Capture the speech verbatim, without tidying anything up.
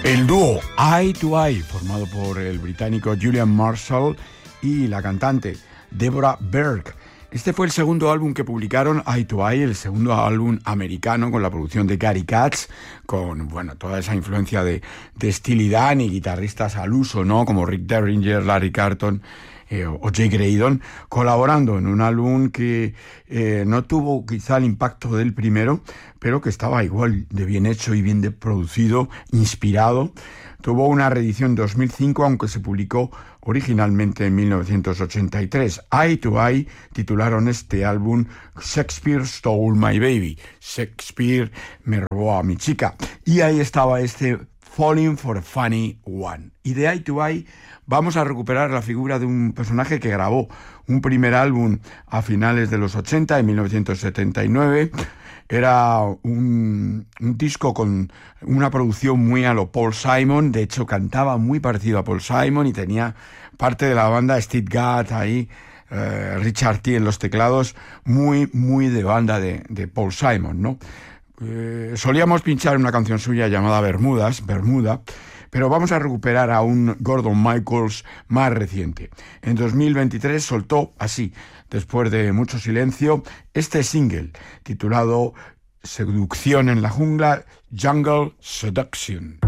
El dúo Eye to Eye, formado por el británico Julian Marshall y la cantante Deborah Berg. Este fue el segundo álbum que publicaron, Eye to Eye, el segundo álbum americano con la producción de Gary Katz, con bueno toda esa influencia de, de Steely Dan y guitarristas al uso, ¿no? Como Rick Derringer, Larry Carlton eh, o Jay Graydon, colaborando en un álbum que eh, no tuvo quizá el impacto del primero, pero que estaba igual de bien hecho y bien de producido, inspirado. Tuvo una reedición en dos mil cinco, aunque se publicó originalmente en mil novecientos ochenta y tres. Eye to Eye titularon este álbum Shakespeare Stole My Baby. Shakespeare me robó a mi chica. Y ahí estaba este Falling for a Funny One. Y de Eye to Eye vamos a recuperar la figura de un personaje que grabó un primer álbum a finales de los ochenta, en mil novecientos setenta y nueve. Era un, un disco con una producción muy a lo Paul Simon. De hecho, cantaba muy parecido a Paul Simon y tenía parte de la banda Steve Gadd ahí, eh, Richard T en los teclados, muy, muy de banda de, de Paul Simon, ¿no? Eh, solíamos pinchar una canción suya llamada Bermudas, Bermuda, pero vamos a recuperar a un Gordon Michaels más reciente. En dos mil veintitrés soltó así, después de mucho silencio, este single titulado Seducción en la jungla, Jungle Seduction.